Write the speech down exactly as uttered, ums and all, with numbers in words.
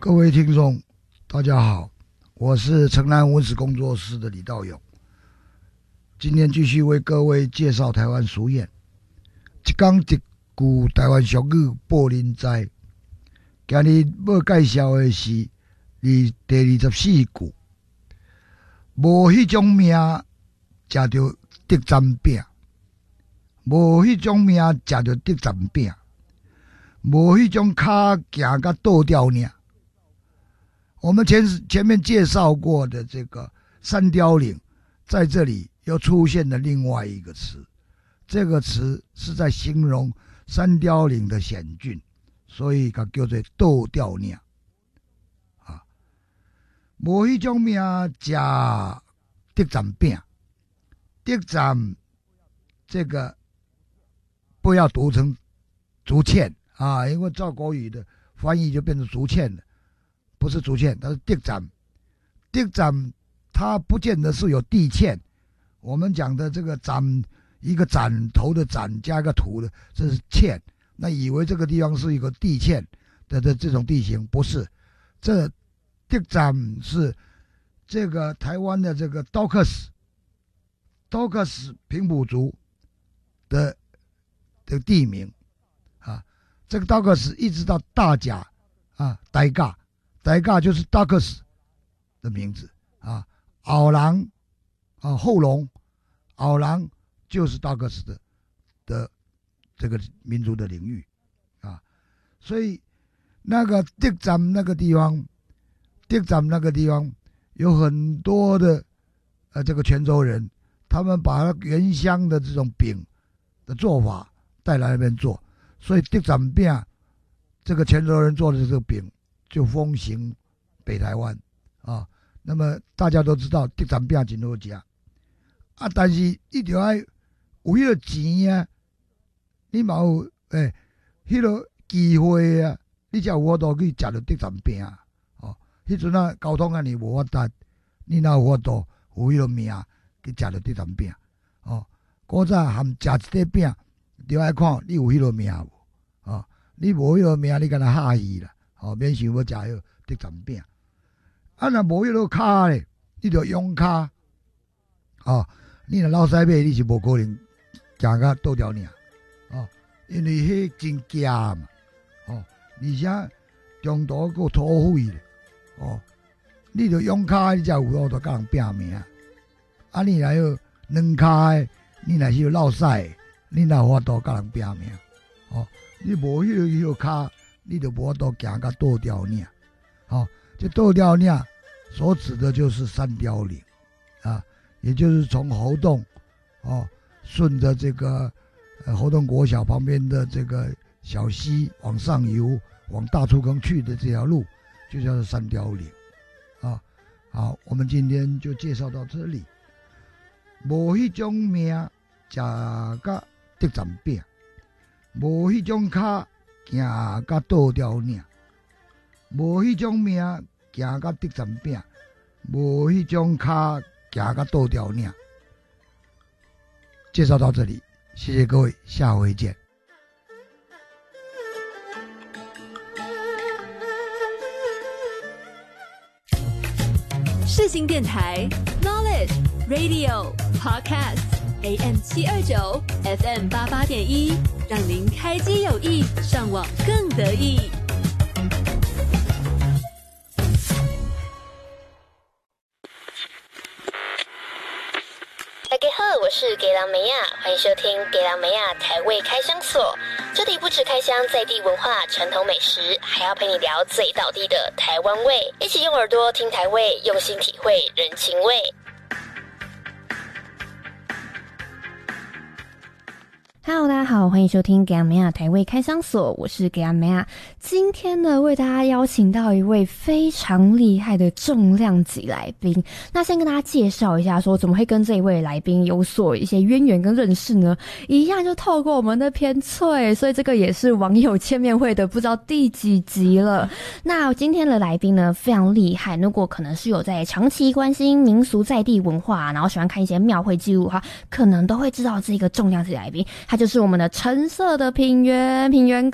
各位听众大家好，我是城南文史工作室的李道勇，今天继续为各位介绍台湾俗谚。一讲一句台湾俗语报人知，今日要介绍的是第二十四句，无迄种命食着得沾饼，无迄种命食着得沾饼，无迄种脚行甲倒吊呢。我们前前面介绍过的这个三凋岭，在这里又出现了另外一个词，这个词是在形容三凋岭的险峻，所以它叫做倒吊呢。啊，无迄种命食得沾饼，得沾这个不要读成竹堑啊，因为照国语的翻译就变成竹堑了。不是竹堑，它是地斩。地斩它不见得是有地堑，我们讲的这个斩，一个斩头的斩加一个土的，这是堑。那以为这个地方是一个地堑的的这种地形，不是。这地斩是这个台湾的这个刀克斯，刀克斯平埔族的的地名啊。这个刀克斯一直到大甲啊，呆尬。台尬就是大克斯的名字啊，敖郎啊，后龙，敖郎就是大克斯的的这个民族的领域啊，所以那个地站那个地方，地站那个地方有很多的呃这个泉州人，他们把原乡的这种饼的做法带来那边做，所以地站饼这个泉州人做的这个饼。就风行北台湾啊，那么大家都知道地斩饼真好吃啊，但是你就要有迄个钱啊，你嘛有诶，迄、那个机会啊，你才有法度去食到地斩饼啊。哦，迄阵啊交通安尼无发达，你哪有法度有迄个命去食到地斩饼？哦，古早含食一块饼，就要看你有迄个命无？哦，你无迄个命，你敢若下去啦。哦，免想要食迄个地斩饼，啊，若无迄个骹咧，你着用骹。哦，你若老师尾，你是无可能行到倒吊尔。哦，因为迄真夹嘛。哦，而且中途佫土匪咧。哦，你着用骹，你才有法度甲人拼命。啊，你若有两骹诶，你若是有老师诶，你哪有法度甲人拼命？哦，你无迄个迄个骹。你就无法度行到倒吊岭，哦，这倒吊岭所指的就是三凋岭，啊，也就是从猴洞，哦，顺着这个呃猴洞国小旁边的这个小溪往上游，往大出坑去的这条路，就叫做三凋岭，啊，好，我们今天就介绍到这里。无迄种命食甲得斩饼，无迄种脚。行甲倒吊岭，无迄种命行甲得斩饼，无迄种脚行甲倒吊岭。介绍到这里，谢谢各位，下回见。 世新电台 Knowledge Radio Podcast。A M 七二九 ，F M 八八点一，让您开机有益，上网更得意。 大家好，我是给郎梅亚，欢迎收听给郎梅亚台味开箱所。这里不只开箱在地文化、传统美食，还要陪你聊最道地的台湾味，一起用耳朵听台味，用心体会人情味。 Hello， 大家好，欢迎收听给阿梅亚台味开箱所，我是给阿梅亚。今天呢，为大家邀请到一位非常厉害的重量级来宾。那先跟大家介绍一下，说怎么会跟这一位来宾有所一些渊源跟认识呢？一样就透过我们的偏脆，所以这个也是网友见面会的不知道第几集了。那今天的来宾呢，非常厉害。如果可能是有在长期关心民俗在地文化，然后喜欢看一些庙会记录的话，可能都会知道这个重量级来宾。他就是我们的橙色的品源，品源